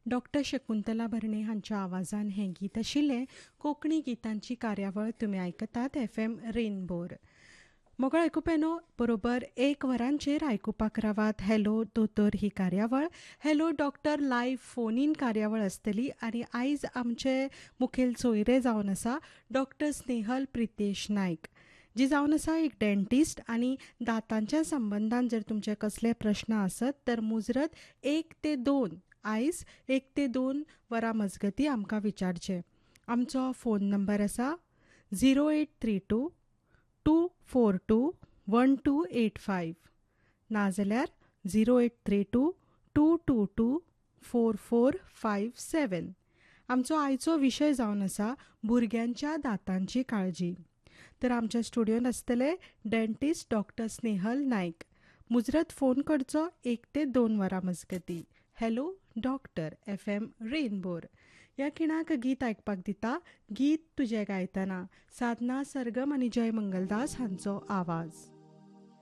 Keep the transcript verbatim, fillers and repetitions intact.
Doctor Shakuntala भरणे हांच्या आवाजान हें गीत आशिल्लें. कोंकणी गितांची कार्यावळ तुमी आयकतात एफ एम रेनबोर. मोगळ आयकुप्यानो, बरोबर एक वरांचेर आयकुपाक रावात हॅलो दोतोर ही कार्यावळ. Hello doctor live phone in कार्यावळ आसतली आनी आयज आमचे मुखेल सोयरे जावन आसा डॉक्टर स्नेहल प्रितेश नायक, जी जावन आसा एक डेंटिस्ट. आनी दांतांच्या संबंदान जर तुमचे कसले प्रश्न आसत तर मुजरत एक ते दोन आयज एक ते दोन वरां मजगती आमकां विचारचें. आमचो फोन नंबर आसा zero eight three to to four to one two eight five, नाजाल्यार zero eight three to to to to four four five सेवन. आमचो आयचो विशय जावन आसा भुरग्यांच्या दांतांची काळजी. तर आमच्या स्टुडियोंत आसतले डेंटिस्ट डॉक्टर स्नेहल नायक. मुजरत फोन करचो एक ते दोन वरां मजगती. हॅलो डॉक्टर एफ एम रेनबोर ह्या खिणाक गीत आयकपाक दिता. गीत तुजें गायतना साधना सरगम आनी जय मंगलदास हांचो आवाज.